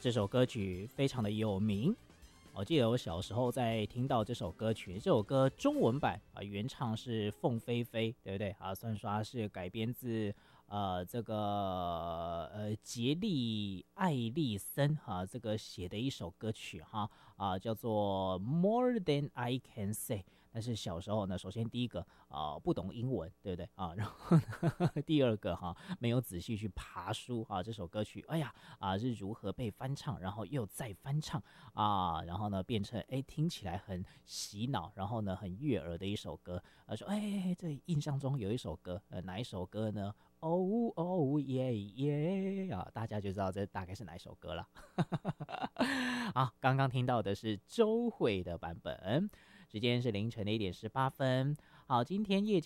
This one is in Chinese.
这首歌曲非常的有名。我记得我小时候在听到这首歌曲，这首歌中文版原唱是凤飞飞，对不对啊？虽然说它是改编自这个杰利艾利森这个写的一首歌曲叫做 More Than I Can Say。但是小时候呢，首先第一个不懂英文，对不对啊？然后呢第二个没有仔细去爬书这首歌曲，是如何被翻唱，然后又再翻唱然后呢变成听起来很洗脑，然后呢很悦耳的一首歌。说这印象中有一首歌，哪一首歌呢？哦哦耶耶大家就知道这大概是哪一首歌了。好，刚刚听到的是周蕙的版本。时间是凌晨的1点18分。好，今天夜间